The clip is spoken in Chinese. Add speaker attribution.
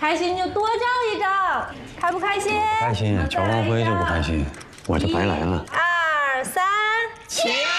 Speaker 1: 开心就多照一照，开不开心？
Speaker 2: 开心，乔光辉就不开心，我就白来了。
Speaker 1: 1、2、3，起！